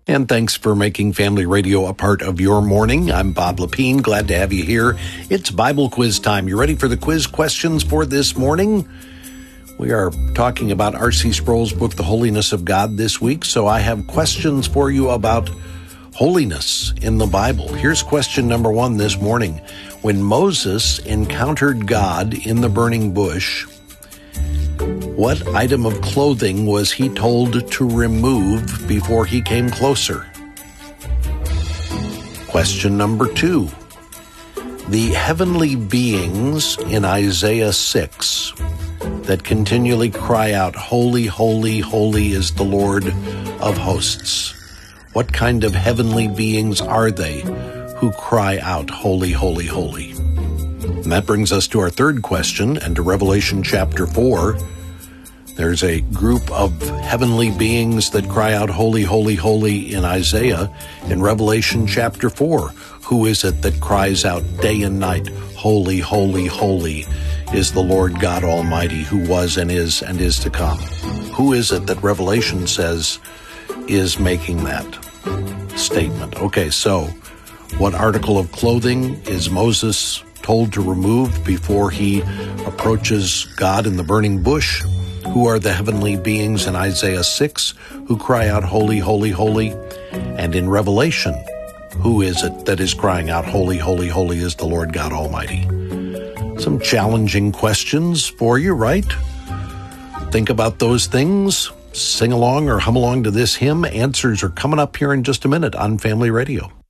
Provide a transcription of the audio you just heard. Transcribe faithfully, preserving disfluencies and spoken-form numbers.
And thanks for making Family Radio a part of your morning. I'm Bob Lepine. Glad to have you here. It's Bible quiz time. You ready for the quiz questions for this morning? We are talking about R C Sproul's book, The Holiness of God, this week. So I have questions for you about holiness in the Bible. Here's question number one this morning. When Moses encountered God in the burning bush, what item of clothing was he told to remove before he came closer? Question number two. The heavenly beings in Isaiah six that continually cry out, "Holy, holy, holy is the Lord of hosts." What kind of heavenly beings are they who cry out, "Holy, holy, holy"? And that brings us to our third question and to Revelation chapter four. There's a group of heavenly beings that cry out, "Holy, holy, holy" in Isaiah. In Revelation chapter four, who is it that cries out day and night, "Holy, holy, holy is the Lord God Almighty, who was and is and is to come"? Who is it that Revelation says is making that statement? Okay, so what article of clothing is Moses told to remove before he approaches God in the burning bush? Who are the heavenly beings in Isaiah six who cry out, "Holy, holy, holy"? And in Revelation, who is it that is crying out, "Holy, holy, holy is the Lord God Almighty"? Some challenging questions for you, right? Think about those things. Sing along or hum along to this hymn. Answers are coming up here in just a minute on Family Radio.